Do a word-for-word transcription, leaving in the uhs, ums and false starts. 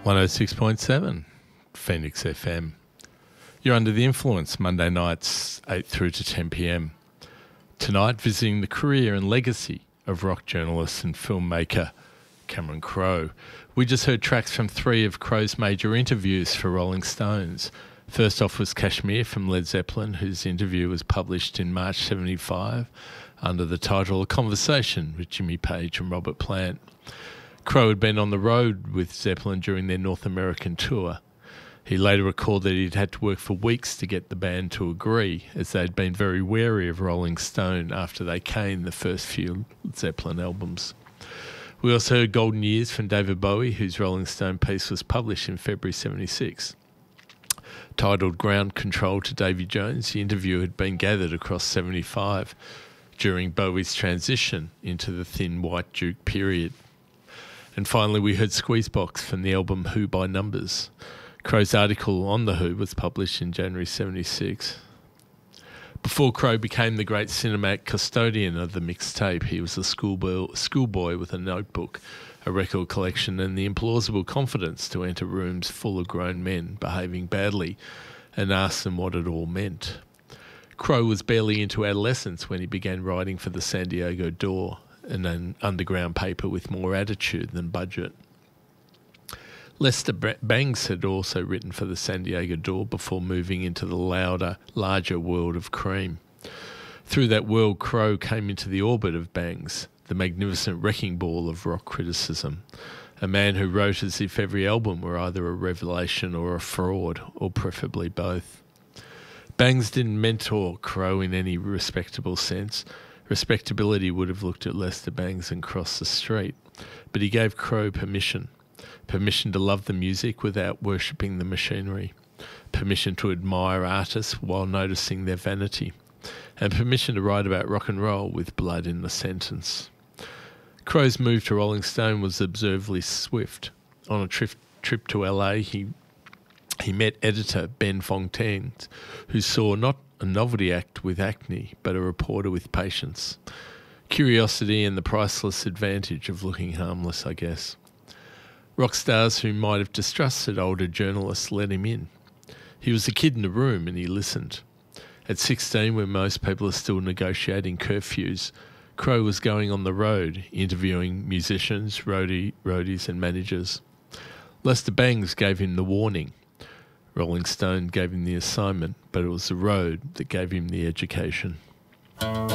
one oh six point seven, Phoenix F M. You're under the influence, Monday nights, eight through to ten p.m. Tonight, visiting the career and legacy of rock journalist and filmmaker Cameron Crowe. We just heard tracks from three of Crowe's major interviews for Rolling Stones. First off was Kashmir from Led Zeppelin, whose interview was published in March seventy-five under the title A Conversation with Jimmy Page and Robert Plant. Crowe had been on the road with Zeppelin during their North American tour. He later recalled that he'd had to work for weeks to get the band to agree, as they'd been very wary of Rolling Stone after they caned the first few Zeppelin albums. We also heard Golden Years from David Bowie, whose Rolling Stone piece was published in February seventy-six. Titled Ground Control to Davy Jones, the interview had been gathered across seventy-five during Bowie's transition into the Thin White Duke period. And finally, we heard Squeezebox from the album Who by Numbers. Crowe's article on The Who was published in January seventy-six. Before Crowe became the great cinematic custodian of the mixtape, he was a schoolboy, schoolboy with a notebook, a record collection, and the implausible confidence to enter rooms full of grown men behaving badly and ask them what it all meant. Crowe was barely into adolescence when he began writing for the San Diego Door, an underground paper with more attitude than budget. Lester Bangs had also written for the San Diego Door before moving into the louder, larger world of Cream. Through that world, Crowe came into the orbit of Bangs, the magnificent wrecking ball of rock criticism, a man who wrote as if every album were either a revelation or a fraud, or preferably both. Bangs didn't mentor Crowe in any respectable sense. Respectability would have looked at Lester Bangs and crossed the street, but he gave Crowe permission. Permission to love the music without worshipping the machinery. Permission to admire artists while noticing their vanity. And permission to write about rock and roll with blood in the sentence. Crowe's move to Rolling Stone was observably swift. On a trip, trip to L A, he, he met editor Ben Fontaine, who saw not a novelty act with acne, but a reporter with patience. Curiosity and the priceless advantage of looking harmless, I guess. Rock stars who might have distrusted older journalists let him in. He was a kid in the room and he listened. At sixteen, when most people are still negotiating curfews, Crowe was going on the road, interviewing musicians, roadie, roadies and managers. Lester Bangs gave him the warning. Rolling Stone gave him the assignment, but it was the road that gave him the education.